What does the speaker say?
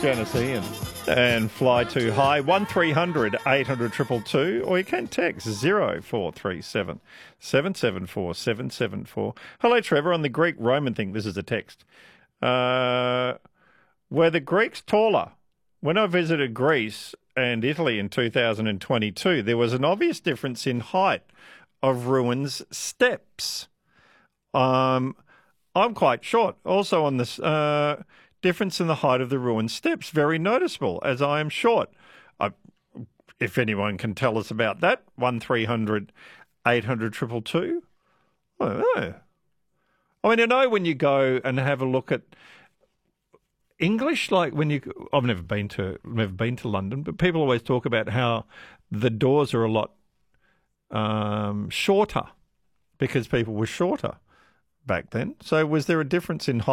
Janice Ian. And Fly Too High, 1300 800 222, or you can text 0437 774 774. Hello, Trevor. On the Greek-Roman thing, this is a text. Were the Greeks taller? When I visited Greece and Italy in 2022, there was an obvious difference in height of ruins' steps. I'm quite short. Also on this difference in the height of the ruined steps, very noticeable, as I am short. If anyone can tell us about that, 1300 800 222. I don't know. I mean, I know when you go and have a look at English, like I've never been to London, but people always talk about how the doors are a lot shorter because people were shorter back then. So was there a difference in height?